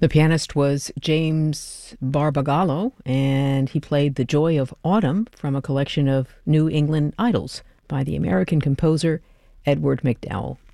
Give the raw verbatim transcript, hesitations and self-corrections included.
The pianist was James Barbagallo, and he played The Joy of Autumn from a collection of New England Idols by the American composer Edward MacDowell.